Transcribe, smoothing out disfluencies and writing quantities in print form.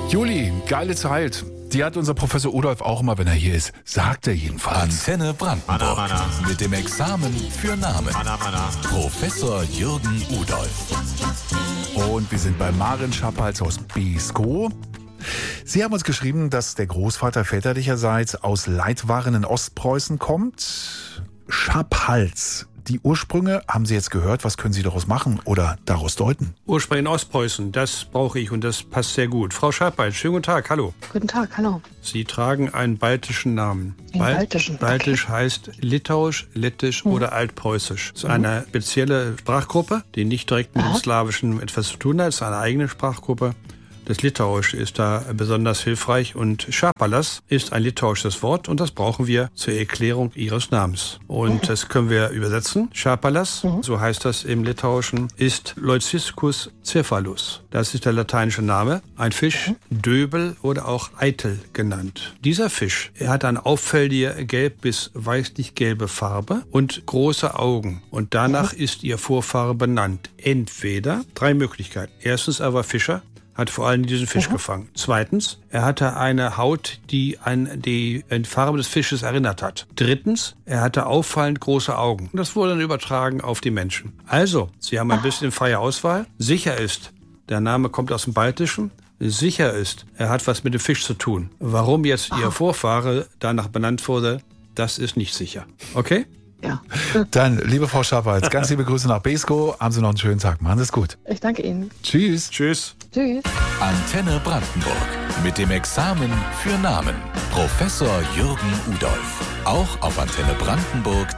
Juli, geile Zeit. Die hat unser Professor Udolf auch immer, wenn er hier ist. Sagt er jedenfalls. Antenne Brandenburg. Mit dem Examen für Namen. Professor Jürgen Udolf. Und wir sind bei Maren Schappals aus Beeskow. Sie haben uns geschrieben, dass der Großvater väterlicherseits aus Leitwaren in Ostpreußen kommt. Schappals. Die Ursprünge haben Sie jetzt gehört. Was können Sie daraus machen oder daraus deuten? Ursprung in Ostpreußen, das brauche ich und das passt sehr gut. Frau Schappals, schönen guten Tag, hallo. Guten Tag, hallo. Sie tragen einen baltischen Namen. Baltischen, Baltisch okay. Heißt Litauisch, Lettisch oder Altpreußisch. Das ist eine spezielle Sprachgruppe, die nicht direkt mit dem Slawischen etwas zu tun hat. Es ist eine eigene Sprachgruppe. Das Litauische ist da besonders hilfreich und Schapalas ist ein litauisches Wort und das brauchen wir zur Erklärung Ihres Namens. Und das können wir übersetzen. Schapalas, so heißt das im Litauischen, ist Leuciscus cephalus. Das ist der lateinische Name. Ein Fisch, Döbel oder auch Eitel genannt. Dieser Fisch, er hat eine auffällige gelb- bis weißlich-gelbe Farbe und große Augen. Und danach ist ihr Vorfahre benannt. Entweder 3 Möglichkeiten. Erstens, er war Fischer, hat vor allem diesen Fisch gefangen. Zweitens, er hatte eine Haut, die an die Farbe des Fisches erinnert hat. Drittens, er hatte auffallend große Augen. Das wurde dann übertragen auf die Menschen. Also, Sie haben ein bisschen freie Auswahl. Sicher ist, der Name kommt aus dem Baltischen. Sicher ist, er hat was mit dem Fisch zu tun. Warum jetzt Ihr Vorfahre danach benannt wurde, das ist nicht sicher. Okay? Ja. Dann, liebe Frau Schappals, ganz liebe Grüße nach Beeskow. Haben Sie noch einen schönen Tag. Machen Sie es gut. Ich danke Ihnen. Tschüss. Tschüss. Tschüss. Antenne Brandenburg. Mit dem Examen für Namen. Professor Jürgen Udolf. Auch auf Antenne Brandenburg.